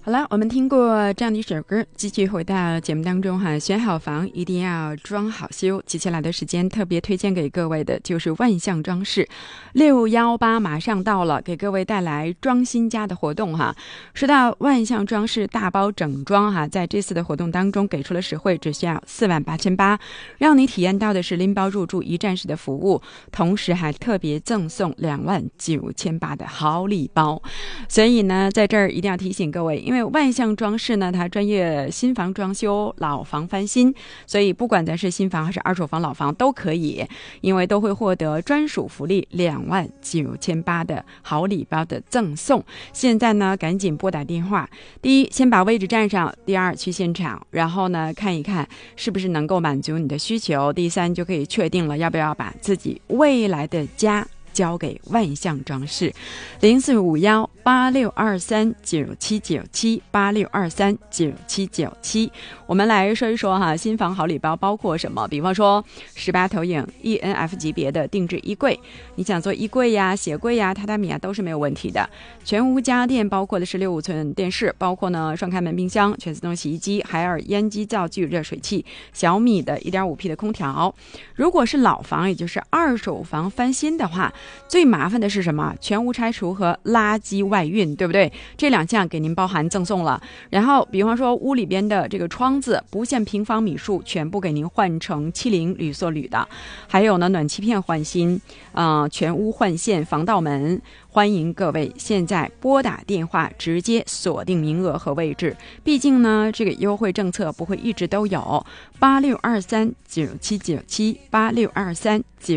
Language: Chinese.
好了，我们听过这样的一首歌，继续回到节目当中哈。选好房一定要装好修，接下来的时间特别推荐给各位的就是万象装饰618马上到了，给各位带来装新家的活动哈。说到万象装饰大包整装哈，在这次的活动当中给出了实惠，只需要48800，让你体验到的是拎包入住一站式的服务，同时还特别赠送29800的好礼包。所以呢，在这儿一定要提醒各位，因为万象装饰呢，它专业新房装修、老房翻新，所以不管咱是新房还是二手房、老房都可以，因为都会获得专属福利29800的好礼包的赠送。现在呢，赶紧拨打电话，第一，先把位置占上；第二，去现场，然后呢，看一看是不是能够满足你的需求；第三，就可以确定了要不要把自己未来的家交给万象装饰。04518623979786239797，我们来说一说哈，新房好礼包包括什么？比方说18投影 ENF 级别的定制衣柜，你想做衣柜呀、鞋柜呀、榻榻米啊，都是没有问题的。全屋家电包括的是65寸电视，包括呢双开门冰箱、全自动洗衣机、海尔烟机灶具热水器、小米的 1.5P 的空调。如果是老房，也就是二手房翻新的话，最麻烦的是什么？全屋拆除和垃圾外运，对不对？这两项给您包含赠送了。然后比方说屋里边的这个窗子不限平方米数，全部给您换成70铝塑铝的。还有呢，暖气片换新，全屋换线防盗门。欢迎各位现在拨打电话直接锁定名额和位置，毕竟呢这个优惠政策不会一直都有。86239797862397